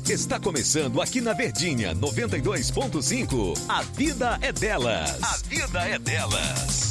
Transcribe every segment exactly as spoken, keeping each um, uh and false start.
Está começando aqui na Verdinha noventa e dois ponto cinco. A vida é delas. A vida é delas.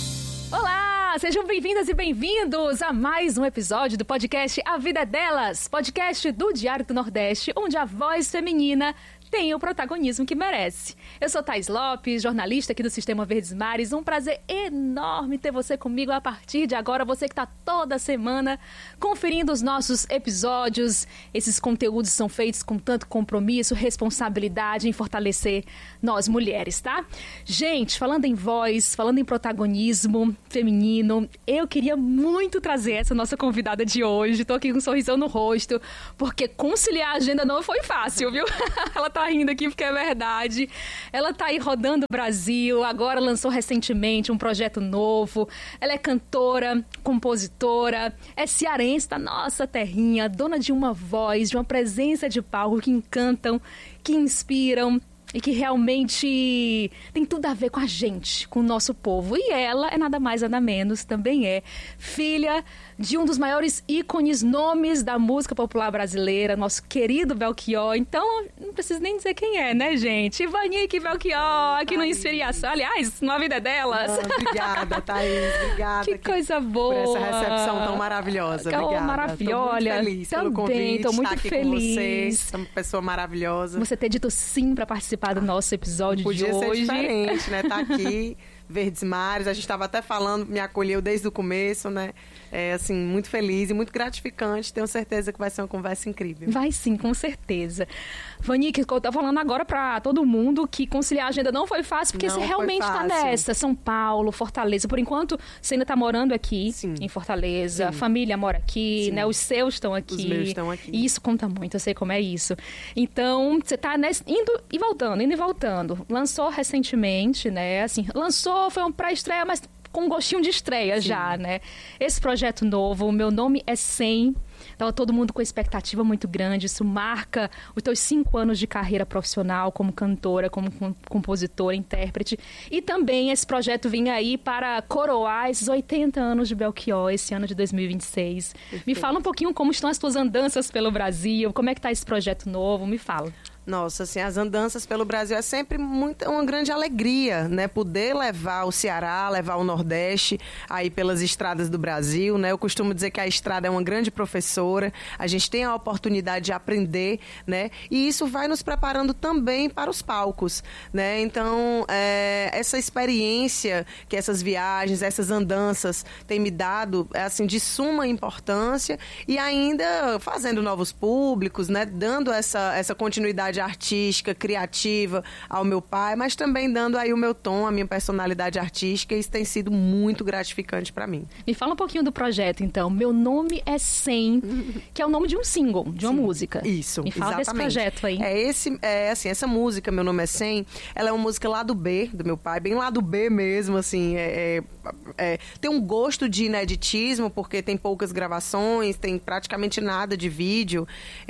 Olá, sejam bem-vindas e bem-vindos a mais um episódio do podcast A Vida é Delas, podcast do Diário do Nordeste, onde a voz feminina tem o protagonismo que merece. Eu sou Thais Lopes, jornalista aqui do Sistema Verdes Mares. Um prazer enorme ter você comigo a partir de agora. Você que está toda semana conferindo os nossos episódios. Esses conteúdos são feitos com tanto compromisso, responsabilidade em fortalecer nós mulheres, tá? Gente, falando em voz, falando em protagonismo feminino, eu queria muito trazer essa nossa convidada de hoje. Tô aqui com um sorrisão no rosto, porque conciliar a agenda não foi fácil, viu? Ela tá rindo aqui porque é verdade. Ela tá aí rodando o Brasil, agora lançou recentemente um projeto novo. Ela é cantora, compositora, é cearense da nossa terrinha, dona de uma voz, de uma presença de palco que encantam, que inspiram e que realmente tem tudo a ver com a gente, com o nosso povo. E ela é nada mais, nada menos, também é filha de um dos maiores ícones, nomes da música popular brasileira, nosso querido Belchior. Então, não preciso nem dizer quem é, né, gente? Ivanique Belchior, aqui no Inspiração. Aliás, na vida delas. Ah, obrigada, Thaís. Obrigada. Que coisa boa. Por essa recepção tão maravilhosa. Oh, obrigada. maravilhosa. Tô muito feliz também, pelo convite. Tô muito estar aqui feliz. com vocês. É uma pessoa maravilhosa. Você ter dito sim para participar do nosso episódio Podia de hoje. Podia ser diferente, né? Tá aqui, Verdes Mares. A gente estava até falando, me acolheu desde o começo, né? É, assim, muito feliz e muito gratificante. Tenho certeza que vai ser uma conversa incrível. Vai sim, com certeza. Vanique, eu tô falando agora pra todo mundo que conciliar a agenda não foi fácil, porque não você realmente tá nessa. São Paulo, Fortaleza. Por enquanto, você ainda tá morando aqui, sim, em Fortaleza. Sim. A família mora aqui, sim, né? Os seus estão aqui. Os meus estão aqui. E isso conta muito, eu sei como é isso. Então, você tá nesse, indo e voltando, indo e voltando. Lançou recentemente, né? Assim, lançou, foi um pré-estreia, mas com um gostinho de estreia, sim, já, né? Esse projeto novo, o Meu Nome é cem. Tava todo mundo com expectativa muito grande. Isso marca os teus cinco anos de carreira profissional como cantora, como compositora, intérprete. E também esse projeto vinha aí para coroar esses oitenta anos de Belchior, esse ano de dois mil e vinte e seis. Perfeito. Me fala um pouquinho como estão as tuas andanças pelo Brasil, como é que tá esse projeto novo, me fala. Nossa, assim, as andanças pelo Brasil é sempre muito, uma grande alegria, né? Poder levar o Ceará, levar o Nordeste aí pelas estradas do Brasil, né? Eu costumo dizer que a estrada é uma grande professora, a gente tem a oportunidade de aprender, né? E isso vai nos preparando também para os palcos, né? Então, é, essa experiência que essas viagens, essas andanças têm me dado, é, assim, de suma importância e ainda fazendo novos públicos, né? Dando essa, essa continuidade artística, criativa ao meu pai, mas também dando aí o meu tom, a minha personalidade artística, e isso tem sido muito gratificante para mim. Me fala um pouquinho do projeto, então. Meu Nome é cem, que é o nome de um single, de uma, sim, música. Isso, Me fala exatamente. Desse projeto aí. É esse, é assim, essa música, Meu Nome é cem, ela é uma música lá do B, do meu pai, bem lá do B mesmo, assim, é, é, é, tem um gosto de ineditismo, porque tem poucas gravações, tem praticamente nada de vídeo,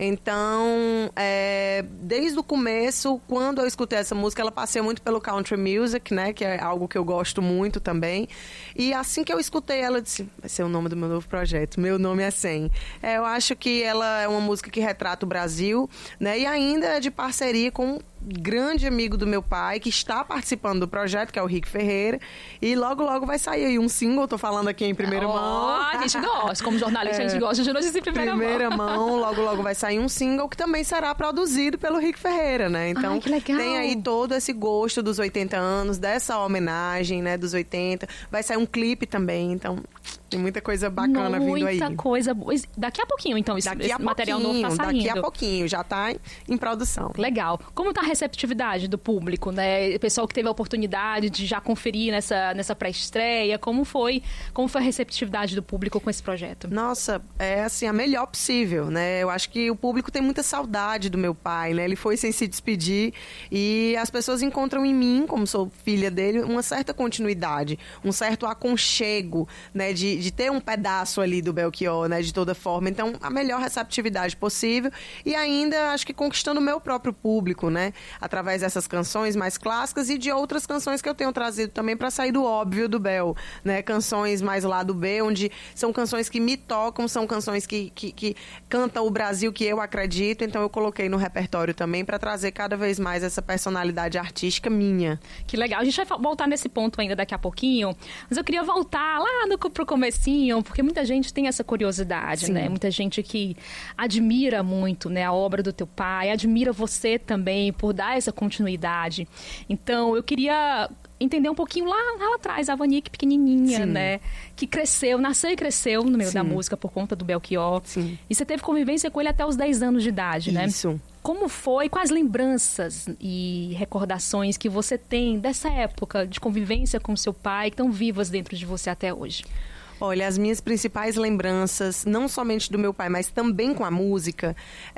então, é, desde o começo, quando eu escutei essa música, ela passeia muito pelo country music, né, que é algo que eu gosto muito também, e assim que eu escutei ela, eu disse, vai ser o nome do meu novo projeto, Meu Nome é cem. É, eu acho que ela é uma música que retrata o Brasil, né, e ainda é de parceria com um grande amigo do meu pai, que está participando do projeto, que é o Rick Ferreira, e logo, logo vai sair aí um single, tô falando aqui em primeira oh, mão. A gente gosta, como jornalista, é, a gente gosta de notícias em primeira, primeira mão. Primeira mão, logo, logo vai sair um single que também será produzido pelo Rick Ferreira, né? Então, ai, tem aí todo esse gosto dos oitenta anos, dessa homenagem, né, dos oitenta. Vai sair um clipe também, então tem muita coisa bacana muita vindo aí. Muita coisa boa. Daqui a pouquinho, então, esse, daqui esse a material novo tá saindo. Daqui a pouquinho, já tá em, em produção. Legal. Como tá a receptividade do público, né? O pessoal que teve a oportunidade de já conferir nessa, nessa pré-estreia, como foi, como foi a receptividade do público com esse projeto? Nossa, é assim, a melhor possível, né? Eu acho que o público tem muita saudade do meu pai, né? Ele foi sem se despedir e as pessoas encontram em mim, como sou filha dele, uma certa continuidade, um certo aconchego, né? De, de ter um pedaço ali do Belchior, né? De toda forma. Então, a melhor receptividade possível e ainda, acho que conquistando o meu próprio público, né? Através dessas canções mais clássicas e de outras canções que eu tenho trazido também para sair do óbvio do Bel, né? Canções mais lá do B, onde são canções que me tocam, são canções que, que, que cantam o Brasil que eu acredito, então eu coloquei no repertório também para trazer cada vez mais essa personalidade artística minha. Que legal. A gente vai voltar nesse ponto ainda daqui a pouquinho, mas eu queria voltar lá no, pro comecinho, porque muita gente tem essa curiosidade, Sim. né? Muita gente que admira muito, né, a obra do teu pai, admira você também por dar essa continuidade. Então, eu queria entender um pouquinho lá, lá atrás, a Vanique pequenininha, Sim. né? Que cresceu, nasceu e cresceu no meio Sim. da música por conta do Belchior. Sim. E você teve convivência com ele até os dez anos de idade, né? Isso. Como foi, quais lembranças e recordações que você tem dessa época de convivência com seu pai, que estão vivas dentro de você até hoje? Olha, as minhas principais lembranças, não somente do meu pai, mas também com a música,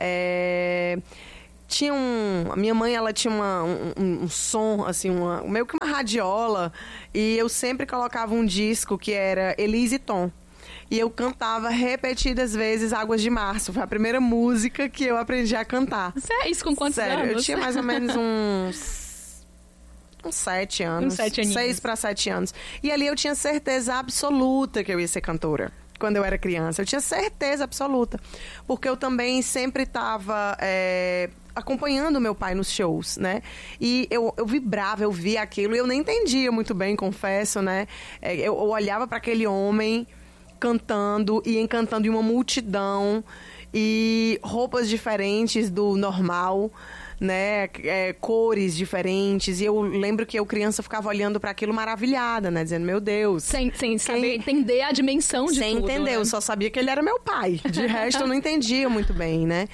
é... tinha um... A minha mãe, ela tinha uma, um, um som, assim, uma, meio que uma radiola, e eu sempre colocava um disco que era Elise e Tom. E eu cantava repetidas vezes Águas de Março. Foi a primeira música que eu aprendi a cantar. Isso com quantos Sério, anos? Eu tinha mais ou menos uns... uns sete anos. Uns sete aninhos. Seis para sete anos. E ali eu tinha certeza absoluta que eu ia ser cantora. Quando eu era criança. Eu tinha certeza absoluta. Porque eu também sempre estava... É... acompanhando meu pai nos shows, né? E eu, eu vibrava, eu via aquilo e eu nem entendia muito bem, confesso, né? Eu, eu olhava para aquele homem cantando e encantando em uma multidão e roupas diferentes do normal, né? É, cores diferentes. E eu lembro que eu, criança, ficava olhando para aquilo maravilhada, né? Dizendo, meu Deus. Sem, sem saber, entender a dimensão de sem tudo. Sem entender, né? eu só sabia que ele era meu pai. De resto, eu não entendia muito bem, né?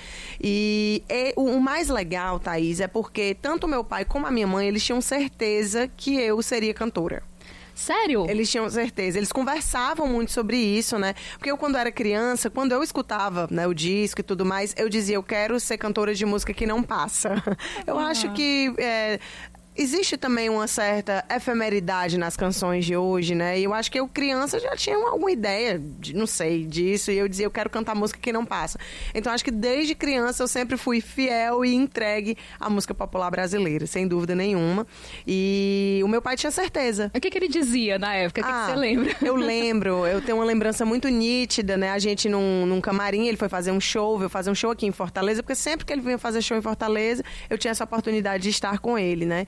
E, e o, o mais legal, Thaís, é porque tanto meu pai como a minha mãe, eles tinham certeza que eu seria cantora. Sério? Eles tinham certeza. Eles conversavam muito sobre isso, né? Porque eu, quando era criança, quando eu escutava, né, o disco e tudo mais, eu dizia, eu quero ser cantora de música que não passa. Eu ah. acho que... É, existe também uma certa efemeridade nas canções de hoje, né? E eu acho que eu, criança, já tinha alguma ideia, de, não sei, disso. E eu dizia, eu quero cantar música que não passa. Então, acho que desde criança eu sempre fui fiel e entregue à música popular brasileira, sem dúvida nenhuma. E o meu pai tinha certeza. O que, que ele dizia na época? O que, ah, que você lembra? Eu lembro. Eu tenho uma lembrança muito nítida, né? A gente num, num camarim, ele foi fazer um show, veio fazer um show aqui em Fortaleza, porque sempre que ele vinha fazer show em Fortaleza, eu tinha essa oportunidade de estar com ele, né?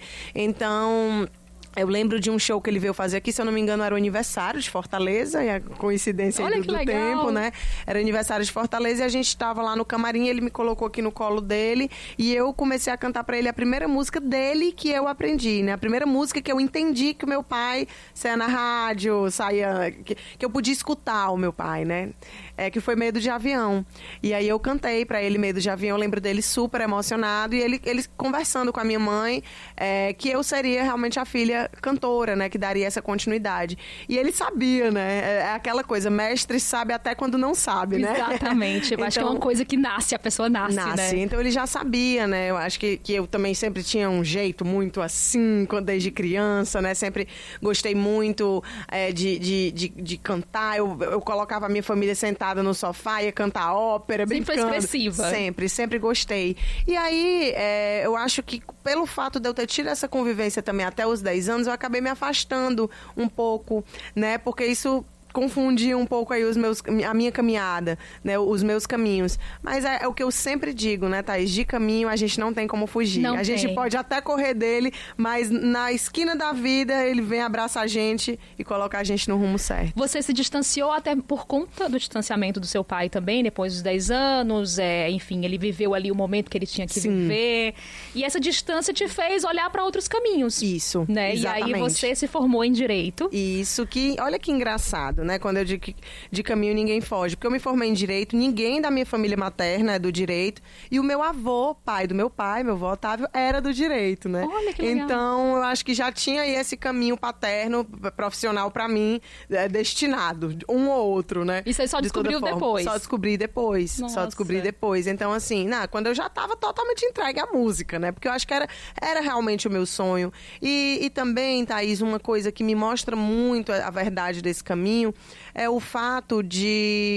Então, eu lembro de um show que ele veio fazer aqui, se eu não me engano, era o aniversário de Fortaleza, e a coincidência Olha do, que do legal. tempo, né? Era aniversário de Fortaleza e a gente estava lá no camarim, ele me colocou aqui no colo dele e eu comecei a cantar pra ele a primeira música dele que eu aprendi, né? A primeira música que eu entendi que o meu pai saia na rádio, saia... Que, que eu podia escutar o meu pai, né? É, que foi Medo de Avião. E aí eu cantei pra ele Medo de Avião, eu lembro dele super emocionado e ele, ele conversando com a minha mãe, é, que eu seria realmente a filha cantora, né, que daria essa continuidade. E ele sabia, né, é aquela coisa, mestre sabe até quando não sabe, né? Exatamente, eu então, acho que é uma coisa que nasce, a pessoa nasce, nasce, né? Então ele já sabia, né, eu acho que, que eu também sempre tinha um jeito muito assim, desde criança, né, sempre gostei muito é, de, de, de, de cantar, eu, eu colocava a minha família sentada no sofá, ia cantar ópera, sempre brincando. Sempre foi expressiva. Sempre, sempre gostei. E aí, é, eu acho que pelo fato de eu ter tido essa convivência também até os dez anos, eu acabei me afastando um pouco, né? Porque isso confundia um pouco aí os meus, a minha caminhada, né? Os meus caminhos. Mas é, é o que eu sempre digo, né, Thaís? De caminho a gente não tem como fugir. Não a tem. gente pode até correr dele, mas na esquina da vida ele vem abraçar a gente e colocar a gente no rumo certo. Você se distanciou até por conta do distanciamento do seu pai também, depois dos dez anos, é, enfim, ele viveu ali o momento que ele tinha que Sim. viver. E essa distância te fez olhar para outros caminhos. Isso, né? exatamente. E aí você se formou em Direito. Isso, que, olha que engraçado, né? Quando eu digo que de caminho ninguém foge. Porque eu me formei em Direito, ninguém da minha família materna é do Direito. E o meu avô, pai do meu pai, meu avô Otávio, era do Direito, né? Olha que legal. Então, eu acho que já tinha aí esse caminho paterno, profissional pra mim, é, destinado, um ou outro, né? E você só de descobriu depois? Só descobri depois. Nossa. Só descobri depois. Então, assim, nah, quando eu já tava totalmente entregue à música, né? Porque eu acho que era, era realmente o meu sonho. E, e também, Thaís, uma coisa que me mostra muito a verdade desse caminho é o fato de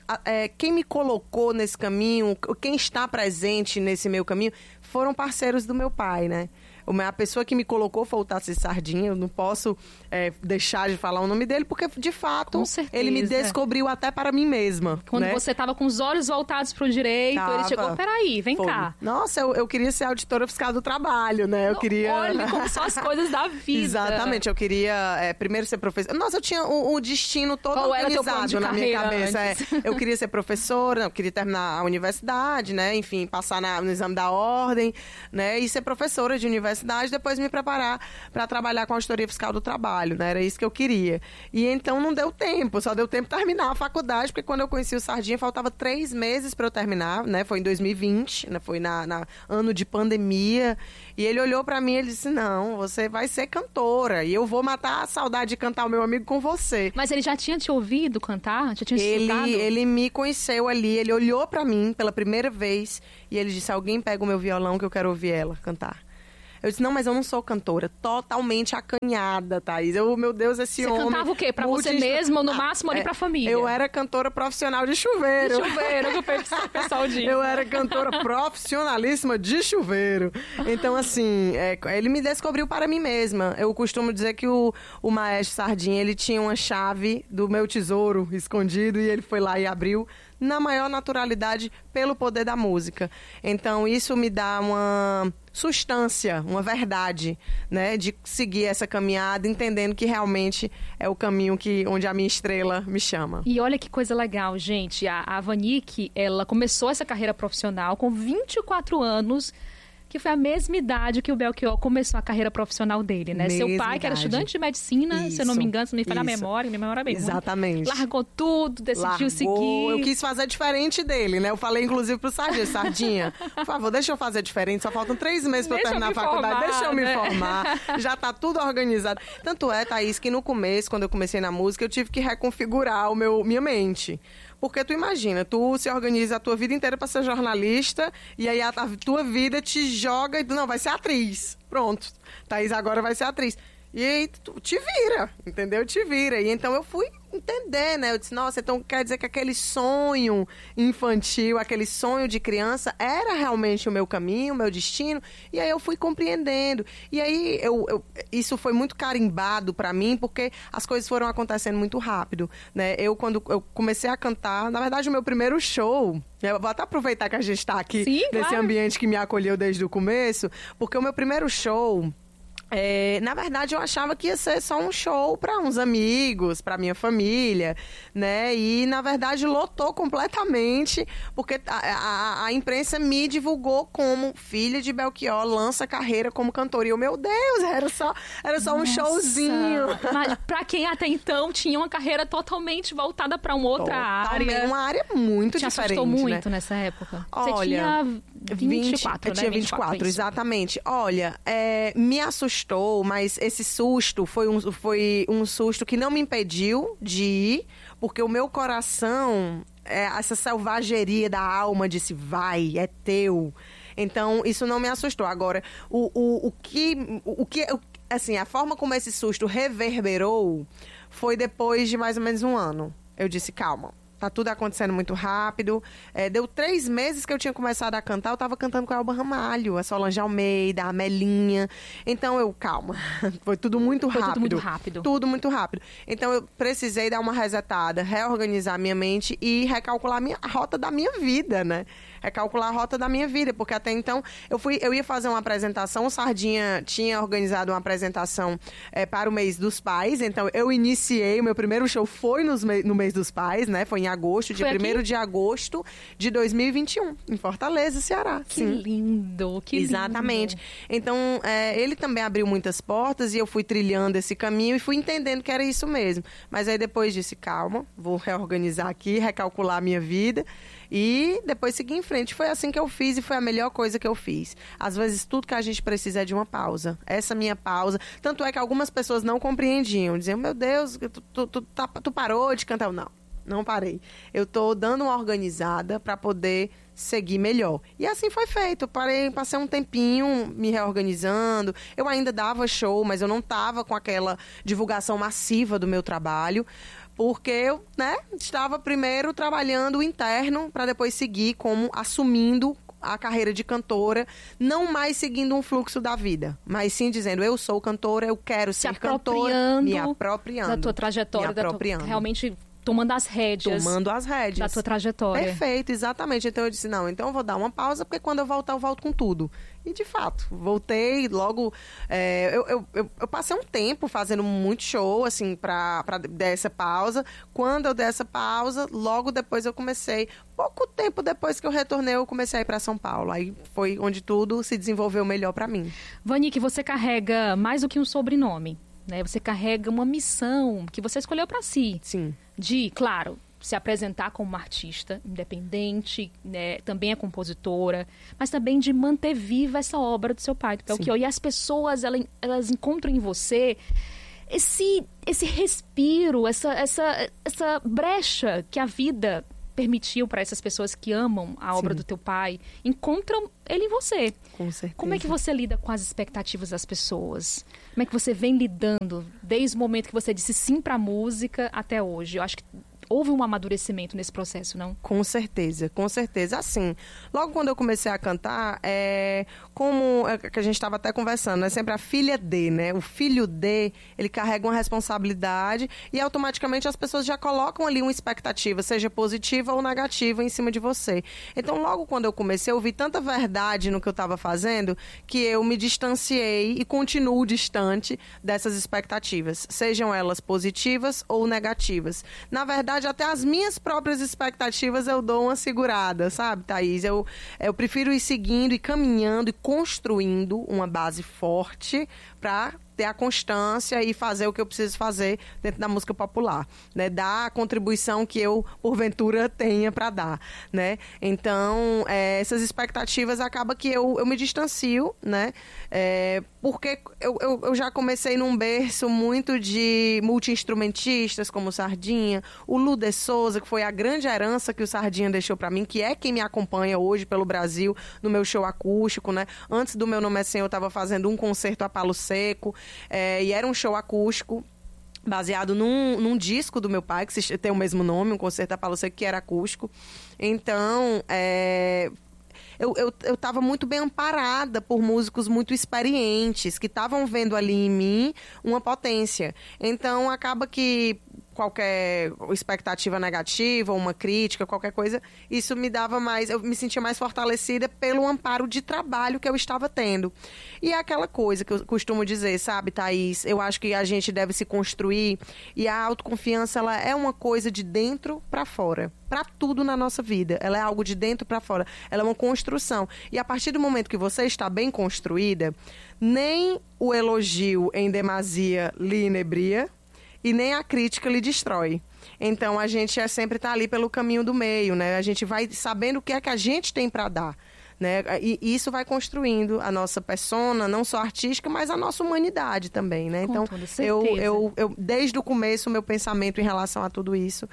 é, quem me colocou nesse caminho, quem está presente nesse meu caminho, foram parceiros do meu pai, né? A pessoa que me colocou foi o Tassi Sardinha. Eu não posso é, deixar de falar o nome dele, porque, de fato, ele me descobriu até para mim mesma. Quando né? você estava com os olhos voltados para o direito, tava. Ele chegou, peraí, vem foi. cá. Nossa, eu, eu queria ser auditora fiscal do trabalho, né? Eu não, queria... Olha como são as coisas da vida. Exatamente, eu queria é, primeiro ser professora. Nossa, eu tinha o, o destino todo Qual organizado de na minha cabeça. É, eu queria ser professora, eu queria terminar a universidade, né? Enfim, passar na, no exame da ordem, né? E ser professora de universidade. Depois me preparar para trabalhar com a auditoria fiscal do trabalho, né? Era isso que eu queria. E então não deu tempo, só deu tempo de terminar a faculdade, porque quando eu conheci o Sardinha, faltava três meses para eu terminar, né? Foi em dois mil e vinte, né? Foi na, na ano de pandemia. E ele olhou para mim e ele disse, não, você vai ser cantora e eu vou matar a saudade de cantar o meu amigo com você. Mas ele já tinha te ouvido cantar? Já tinha ele, estudado? Ele me conheceu ali, ele olhou para mim pela primeira vez e ele disse, alguém pega o meu violão que eu quero ouvir ela cantar. Eu disse, não, mas eu não sou cantora. Totalmente acanhada, Thaís. Eu, meu Deus, esse você homem... Você cantava o quê? Pra você mesma ou no máximo ali pra família? Eu era cantora profissional de chuveiro. De chuveiro, que o pessoal diz. Eu era cantora profissionalíssima de chuveiro. Então, assim, é, ele me descobriu para mim mesma. Eu costumo dizer que o, o maestro Sardinha, ele tinha uma chave do meu tesouro escondido e ele foi lá e abriu na maior naturalidade pelo poder da música. Então, isso me dá uma substância, uma verdade, né, de seguir essa caminhada, entendendo que realmente é o caminho que, onde a minha estrela me chama. E olha que coisa legal, gente. A, a Vanique, ela começou essa carreira profissional com vinte e quatro anos, que foi a mesma idade que o Belchior começou a carreira profissional dele, né? Mesma Seu pai, que era idade. estudante de medicina, Isso, se eu não me engano, se não me falha a isso. memória, minha memória é bem ruim. Exatamente. Largou tudo, decidiu Largou. seguir. Eu quis fazer diferente dele, né? Eu falei, inclusive, pro Sardinha, Sardinha, por favor, deixa eu fazer diferente, só faltam três meses pra eu Deixa terminar eu a faculdade, formar, deixa eu me né? formar, já tá tudo organizado. Tanto é, Thaís, que no começo, quando eu comecei na música, eu tive que reconfigurar o meu, minha mente. Porque tu imagina, tu se organiza a tua vida inteira para ser jornalista e aí a, a tua vida te joga e tu, não, vai ser atriz. Pronto, Thaís agora vai ser atriz. E aí tu te vira, entendeu? Te vira. E então eu fui entender, né? Eu disse, nossa, então quer dizer que aquele sonho infantil, aquele sonho de criança era realmente o meu caminho, o meu destino. E aí eu fui compreendendo. E aí eu, eu, isso foi muito carimbado pra mim, porque as coisas foram acontecendo muito rápido, né? Eu, quando eu comecei a cantar, na verdade, o meu primeiro show... Eu vou até aproveitar que a gente tá aqui Sim, nesse claro. ambiente que me acolheu desde o começo, porque o meu primeiro show... É, na verdade, eu achava que ia ser só um show para uns amigos, para minha família, né? E, na verdade, lotou completamente, porque a, a, a imprensa me divulgou como filha de Belchior, lança carreira como cantora. E eu, meu Deus, era só, era só um Nossa. showzinho. Mas pra quem até então tinha uma carreira totalmente voltada pra uma outra Totalmente, área. uma área muito Te diferente, assustou muito né? nessa época? Olha, Você tinha vinte e quatro, eu né? tinha vinte e quatro, isso. exatamente. Olha, é, me assustou, mas esse susto foi um, foi um susto que não me impediu de ir, porque o meu coração, é, essa selvageria da alma disse, vai, é teu. Então, isso não me assustou. Agora, o, o, o que... O que assim, a forma como esse susto reverberou foi depois de mais ou menos um ano. Eu disse, calma. Tá tudo acontecendo muito rápido. É, deu três meses que eu tinha começado a cantar, eu tava cantando com a Elba Ramalho, a Solange Almeida, a Melinha. Então eu, calma, foi tudo muito Foi rápido. tudo muito rápido. Tudo muito rápido. Então eu precisei dar uma resetada, reorganizar minha mente e recalcular a, minha, a rota da minha vida, né? Recalcular a rota da minha vida, porque até então eu, fui, eu ia fazer uma apresentação, o Sardinha tinha organizado uma apresentação é, para o mês dos pais, então eu iniciei, o meu primeiro show foi nos me, no mês dos pais, né? Foi em agosto, dia primeiro de agosto de dois mil e vinte e um, em Fortaleza, Ceará. Que Sim. lindo, que Exatamente. lindo. Então, é, ele também abriu muitas portas e eu fui trilhando esse caminho e fui entendendo que era isso mesmo. Mas aí depois disse, calma, vou reorganizar aqui, recalcular a minha vida e depois seguir em frente. Foi assim que eu fiz e foi a melhor coisa que eu fiz. Às vezes, tudo que a gente precisa é de uma pausa. Essa minha pausa. Tanto é que algumas pessoas não compreendiam. Diziam, meu Deus, tu, tu, tu, tu, tu parou de cantar? Não. Não parei. Eu tô dando uma organizada para poder seguir melhor. E assim foi feito. Parei, passei um tempinho me reorganizando. Eu ainda dava show, mas eu não tava com aquela divulgação massiva do meu trabalho. porque eu, né, estava primeiro trabalhando o interno para depois seguir como assumindo a carreira de cantora, não mais seguindo um fluxo da vida, mas sim dizendo, eu sou cantora, eu quero Se ser cantora, me apropriando da tua trajetória, me da tua, apropriando. realmente tomando as rédeas. Tomando as rédeas. Da tua trajetória. Perfeito, exatamente. Então eu disse, não, então eu vou dar uma pausa, porque quando eu voltar, eu volto com tudo. E de fato, voltei logo. É, eu, eu, eu, eu passei um tempo fazendo muito show, assim, pra, pra dar essa pausa. Quando eu dei essa pausa, logo depois eu comecei. Pouco tempo depois que eu retornei, eu comecei a ir pra São Paulo. Aí foi onde tudo se desenvolveu melhor pra mim. Vanique, você carrega mais do que um sobrenome, né? Você carrega uma missão que você escolheu pra si. Sim. De, claro, se apresentar como uma artista independente, né, também é compositora, mas também de manter viva essa obra do seu pai, do Belchior. E as pessoas, elas, elas encontram em você esse, esse respiro, essa, essa, essa brecha que a vida permitiu para essas pessoas que amam a obra Sim. do teu pai, encontram ele em você. Com certeza. Como é que você lida com as expectativas das pessoas? Como é que você vem lidando desde o momento que você disse sim para a música até hoje? Eu acho que houve um amadurecimento nesse processo, não? Com certeza, com certeza. Assim, logo quando eu comecei a cantar, é, como é, que a gente estava até conversando, é sempre a filha de, né? O filho de, ele carrega uma responsabilidade e automaticamente as pessoas já colocam ali uma expectativa, seja positiva ou negativa, em cima de você. Então, logo quando eu comecei, eu vi tanta verdade no que eu estava fazendo que eu me distanciei e continuo distante dessas expectativas, sejam elas positivas ou negativas. Na verdade, até as minhas próprias expectativas eu dou uma segurada, sabe, Thaís? Eu, eu prefiro ir seguindo e caminhando e construindo uma base forte para ter a constância e fazer o que eu preciso fazer dentro da música popular, né? Dar a contribuição que eu, porventura, tenha para dar, né? Então, é, essas expectativas acaba que eu, eu me distancio, né? É, porque eu, eu, eu já comecei num berço muito de multi-instrumentistas, como o Sardinha, o Lu de Souza, que foi a grande herança que o Sardinha deixou para mim, que é quem me acompanha hoje pelo Brasil, no meu show acústico, né? Antes do Meu Nome é Sem, eu estava fazendo um concerto a palo seco, É, e era um show acústico baseado num, num disco do meu pai, que se, tem o mesmo nome, um concerto a palo seco, que era acústico. Então, é, eu, eu, eu tava muito bem amparada por músicos muito experientes, que estavam vendo ali em mim uma potência. Então, acaba que qualquer expectativa negativa, uma crítica, qualquer coisa, isso me dava mais, eu me sentia mais fortalecida pelo amparo de trabalho que eu estava tendo. E é aquela coisa que eu costumo dizer, sabe, Thaís? Eu acho que a gente deve se construir e a autoconfiança, ela é uma coisa de dentro para fora. Para tudo na nossa vida. Ela é algo de dentro para fora. Ela é uma construção. E a partir do momento que você está bem construída, nem o elogio em demasia lhe inebria, e nem a crítica lhe destrói. Então, a gente é sempre tá ali pelo caminho do meio, né? A gente vai sabendo o que é que a gente tem para dar, né? E isso vai construindo a nossa persona, não só artística, mas a nossa humanidade também, né? Com então, toda certeza. eu, eu, eu, desde o começo, o meu pensamento em relação a tudo isso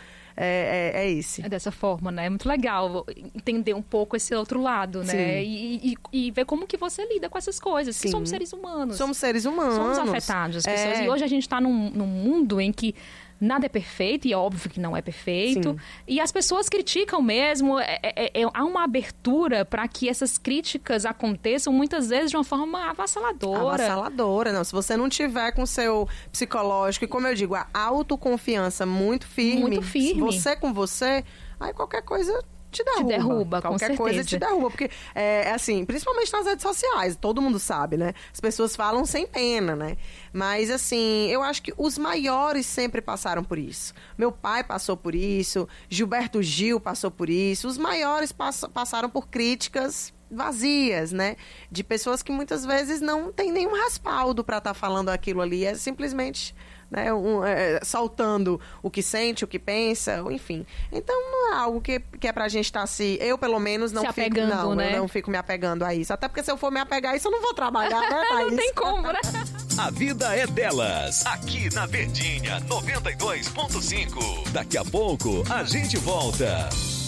é, é, é esse. É dessa forma, né? É muito legal entender um pouco esse outro lado, né? E, e, e ver como que você lida com essas coisas. Que somos seres humanos. Somos seres humanos. Somos afetados, as pessoas. É. E hoje a gente está num, num mundo em que nada é perfeito, e é óbvio que não é perfeito. Sim. E as pessoas criticam mesmo. É, é, é, há uma abertura para que essas críticas aconteçam, muitas vezes, de uma forma avassaladora. Avassaladora, não. Se você não tiver com o seu psicológico, e como eu digo, a autoconfiança muito firme. Muito firme. Você com você, aí qualquer coisa te derruba. Te derruba, Qualquer com coisa certeza. te derruba. Porque, é, é assim, principalmente nas redes sociais, todo mundo sabe, né? As pessoas falam sem pena, né? Mas, assim, eu acho que os maiores sempre passaram por isso. Meu pai passou por isso, Gilberto Gil passou por isso. Os maiores pass- passaram por críticas vazias, né? De pessoas que muitas vezes não têm nenhum respaldo para estar tá falando aquilo ali. É simplesmente, né, um, é, soltando o que sente, o que pensa, enfim. Então, não é algo que, que é pra gente estar tá se... Eu, pelo menos, não se fico... apegando, não, né? eu não fico me apegando a isso. Até porque se eu for me apegar a isso, eu não vou trabalhar, né, Thaís? Não tem como, né? A vida é delas. Aqui na Verdinha noventa e dois ponto cinco. Daqui a pouco, a gente volta.